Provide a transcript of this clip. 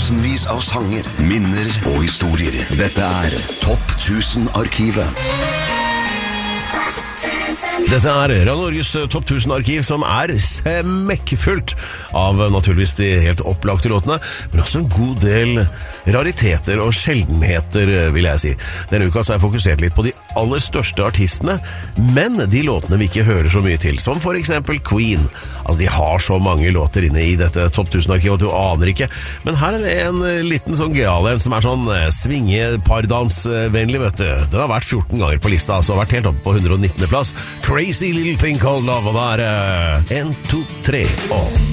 tusenvis av sanger, minner og historier. Dette Topp 1000-arkivet. Dette Radio Norges Topp 1000-arkiv, som smekkfullt av naturligvis de helt opplagte låtene, men også en god del rariteter og sjeldenheter, vil jeg si. Denne uka så jeg fokusert litt på de aller største artistene, men de låtene vi ikke hører så mye til, som for eksempel Queen. Altså, de har så mange låter inne i dette Topp 1000-arkivet, og du aner ikke. Men her det en liten sånn gøyal en, som sånn svinge-pardansvennlig, vet du. Den har vært 14 ganger på lista, altså har vært helt oppe på 119. plass. Crazy Little Thing Called Love, og der 1, 2, 3 og